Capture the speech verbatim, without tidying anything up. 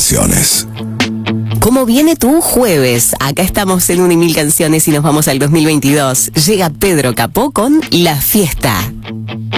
canciones. ¿Cómo viene tu jueves? Acá estamos en Un y Mil Canciones y nos vamos al dos mil veintidós. Llega Pedro Capó con La Fiesta.